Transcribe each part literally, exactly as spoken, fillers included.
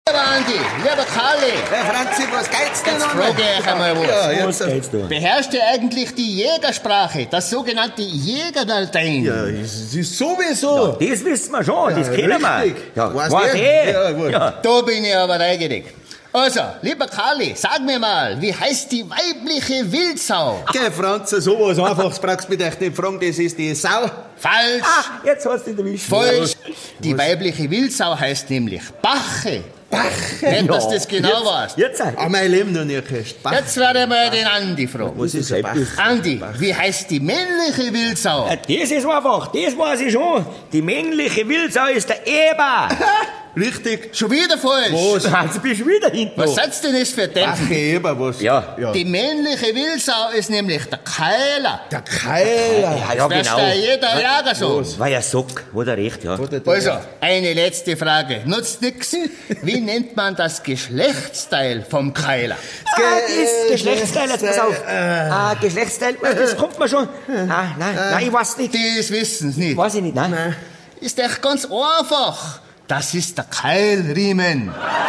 Andi, lieber Karli. Herr Franzi, was geht's denn Jetzt noch? frage ich euch einmal was. Ja, jetzt. Was geht's da? Beherrscht ihr eigentlich die Jägersprache, das sogenannte Jägerlatein? Ja, es ist sowieso. Das wissen wir schon, das kennen wir. richtig. Ja, Weißt weiß du? eh. Ja, gut. Ja. Da bin ich aber neugierig. Also, lieber Karli, sag mir mal, wie heißt die weibliche Wildsau? Geh, Franzi, sowas Einfaches brauchst du mich echt nicht fragen, das ist die Sau. Falsch. Ah, jetzt hast du ihn erwischt. Falsch. Die weibliche Wildsau heißt nämlich Bache. Bache? Nicht, dass du das genau jetzt, weißt. Jetzt sei. Ah, mein Leben noch nie gehört. Bach. Jetzt werde ich mal den Andi fragen. Was ist ein Bach? Andi, wie heißt die männliche Wildsau? Ja, das ist einfach, das weiß ich schon. Die männliche Wildsau ist der Eber. Richtig. Schon wieder falsch. Was? Also bist du wieder hinten. Was seid's denn das für Deppen? Bache Eber, was? Ja. ja. Die männliche Wildsau ist nämlich der Keiler. Der Keiler. Ja, ja, Das genau. ist jeder Jager so. War ja Sock, wo der recht, ja. Also, eine letzte Frage. Nutzt nix. Wie nennt man das Geschlechtsteil vom Keiler? Ah, das Geschlechtsteil, jetzt pass auf. Ah, Geschlechtsteil, das kommt mir schon. Ah, nein, nein, ich weiß nicht. Das wissen's nicht. Weiß ich nicht, nein. Ist echt ganz einfach. Das ist der Keilriemen.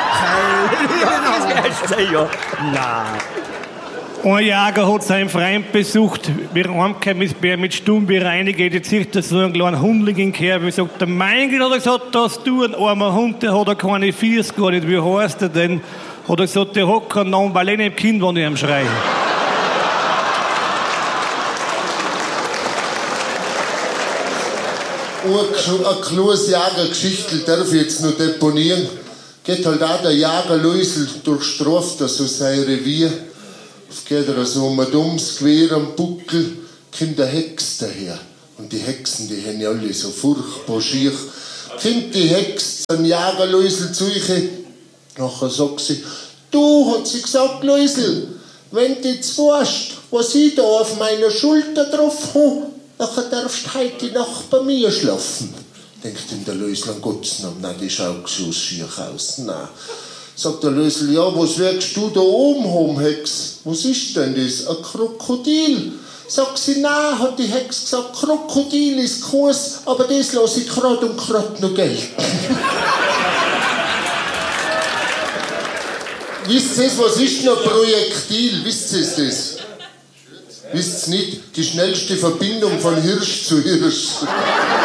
Das wär's ja. Nein. Ein Jäger hat seinen Freund besucht. Wir haben heimgekommen ist Bär mit Stumm bereinigt. Jetzt sieht er so einen kleinen Hundling in Kerbe. Er sagt, der mein Gott, hat er gesagt, dass du ein armer Hund, der hat er keine Fiers gar nicht. Wie heißt er denn? Hat er gesagt, der hat keinen Namen, weil ich nicht im Kind, wenn ich ihm schreie. Eine kleine Jägergeschichte darf ich jetzt noch deponieren. Geht halt auch der Jäger Luisel durchstraft also sein Revier. Es geht er so um ein dummes Gewehr am Buckel, kommt der Hex daher. Und die Hexen, die haben ja alle so furchtbar schier. Kommt die Hex zum Jäger Luisel zu euch. Nachher sagt sie, du, hat sie gesagt, Luisel, wenn du jetzt weißt, was ich da auf meiner Schulter drauf habe, nachher darfst du heute Nacht bei mir schlafen. Denkt ihm der Lösel, an Gottes Namen, nein, die schaut so schier aus, nein. Sagt der Lösel, ja, was wirst du da oben haben, Hex? Was ist denn das? Ein Krokodil? Sagt sie, nein, hat die Hex gesagt, Krokodil ist Kurs, aber das lasse ich grad und grad noch gelten. Wisst ihr, was ist noch Projektil? Wisst ihr das? Wisst ihr nicht? Die schnellste Verbindung von Hirsch zu Hirsch.